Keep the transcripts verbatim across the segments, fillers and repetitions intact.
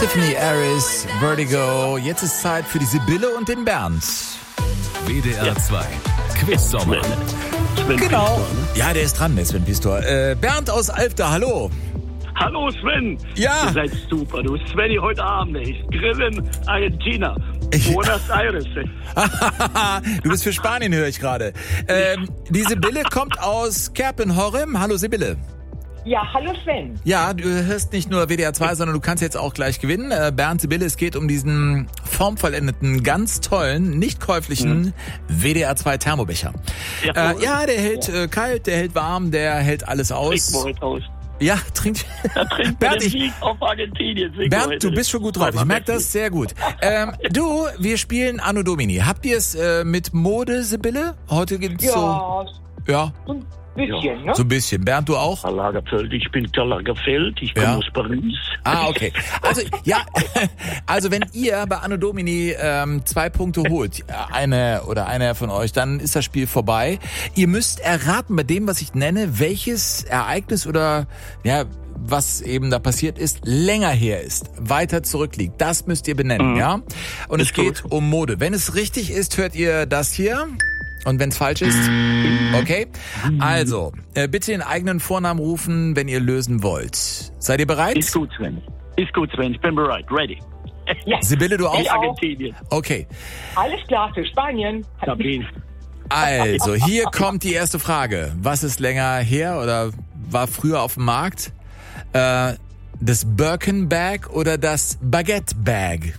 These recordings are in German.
Tiffany Harris, Vertigo. Jetzt ist Zeit für die Sibylle und den Bernd. W D R zwei, Quiz-Sommer. Sven Genau. Pistor, ne? Ja, der ist dran, der Sven Pistor. Äh, Bernd aus Alfter, hallo. Hallo Sven. Ja. Du seid super, du. Sveni, heute Abend, ey. Grillen Argentina. Buenos Aires, ey. Du bist für Spanien, höre ich gerade. Ähm, die Sibylle kommt aus Kerpenhorem. Hallo Sibylle. Ja, hallo Sven. Ja, du hörst nicht nur W D R zwei, sondern du kannst jetzt auch gleich gewinnen. Äh, Bernd, Sibylle, es geht um diesen formvollendeten, ganz tollen, nicht käuflichen mhm. W D R zwei Thermobecher. Ja, äh, ja der hält äh, kalt, der hält warm, der hält alles aus. Trink mal aus. Ja, trinkt. Da trinkt Bernd, den ich, Sieg auf Argentinien. Bernd, du bist schon gut drauf. Ich merke das sehr gut. Ähm, du, wir spielen Anno Domini. Habt ihr es äh, mit Mode, Sibylle? Heute gibt's Ja, so... Ja, so ein bisschen, ne? so ein bisschen. Bernd, du auch? Karl Lagerfeld, ich bin Karl Lagerfeld, ich komme Ja. aus Paris. Ah, okay. Also, ja, also wenn ihr bei Anno Domini ähm, zwei Punkte holt, eine oder einer von euch, dann ist das Spiel vorbei. Ihr müsst erraten bei dem, was ich nenne, welches Ereignis oder, ja, was eben da passiert ist, länger her ist, weiter zurückliegt. Das müsst ihr benennen, Mhm. ja? Und Ist es geht gut. um Mode. Wenn es richtig ist, hört ihr das hier. Und wenn es falsch ist, okay. Also, äh, bitte den eigenen Vornamen rufen, wenn ihr lösen wollt. Seid ihr bereit? Ist gut, Sven. Ist gut, Sven. Ich bin bereit. Ready. Ja, Sibylle, du auch? Ich auch. Argentinien. Okay. alles klar für Spanien. Sabine. Also, hier kommt die erste Frage. Was ist länger her oder war früher auf dem Markt? Äh, das Birkin Bag oder das Baguette Bag?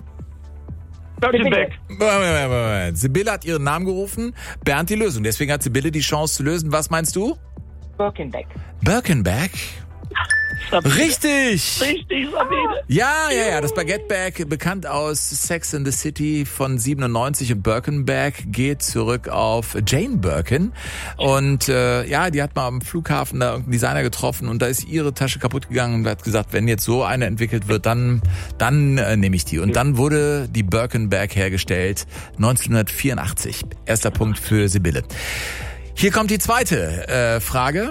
Birkenbeck. Moment, Moment, Moment. Sibylle hat ihren Namen gerufen, Bernd die Lösung. Deswegen hat Sibylle die Chance zu lösen. Was meinst du? Birkenbeck. Birkin Bag? Sabine. Richtig! Richtig, Sabine. Ja, ja, ja, das Baguette Bag, bekannt aus Sex and the City von siebenundneunzig, und Birkin Bag geht zurück auf Jane Birkin. Und äh, ja, die hat mal am Flughafen da irgendeinen Designer getroffen und da ist ihre Tasche kaputt gegangen und hat gesagt, wenn jetzt so eine entwickelt wird, dann dann äh, nehme ich die. Und dann wurde die Birkin Bag hergestellt, neunzehnhundertvierundachtzig. Erster Punkt für Sibylle. Hier kommt die zweite äh, Frage.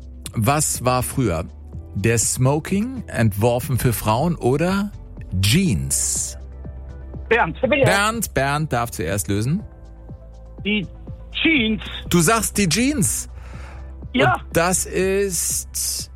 Was war früher? Der Smoking, entworfen für Frauen, oder Jeans? Bernd. Sibylle. Bernd, Bernd darf zuerst lösen. Die Jeans. Du sagst die Jeans. Ja. Und das ist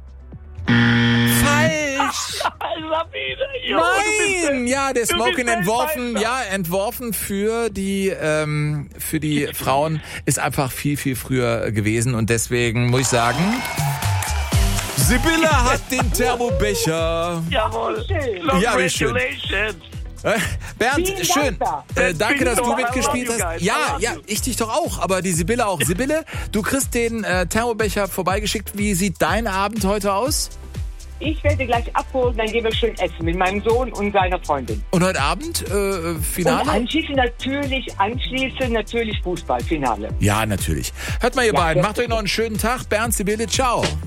falsch. Sabine. Jo, du bist Nein, ja, der du Smoking bist entworfen, Weltmeister. ja, entworfen für die ähm, für die Frauen ist einfach viel viel früher gewesen und deswegen muss ich sagen, Sibylle hat den Thermobecher. Jawohl. Schön. Ja, wie schön. Congratulations. Äh, Bernd, Vielen schön. Dank. Äh, danke, dass du I love mitgespielt you hast. guys. I Ja, love ja, you. ich dich doch auch, aber die Sibylle auch. Sibylle, du kriegst den äh, Thermobecher vorbeigeschickt. Wie sieht dein Abend heute aus? Ich werde gleich abholen, dann gehen wir schön essen mit meinem Sohn und seiner Freundin. Und heute Abend äh, Und Finale? anschließend natürlich, anschließend natürlich Fußballfinale. Ja, natürlich. Hört mal, ihr Ja, beiden, ja. macht euch noch einen schönen Tag. Bernd, Sibylle, ciao.